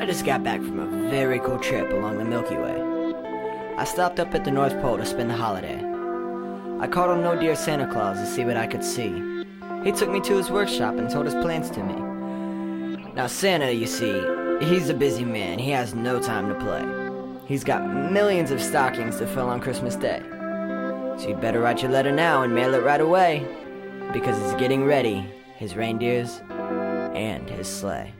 just got back from a very cool trip along the Milky Way. I stopped up at the North Pole to spend the holiday. I called on No Dear Santa Claus to see what I could see. He took me to his workshop and told his plans to me. Now Santa, you see, he's a busy man. He has no time to play. He's got millions of stockings to fill on Christmas Day. So you'd better write your letter now and mail it right away, because he's getting ready, his reindeers and his sleigh.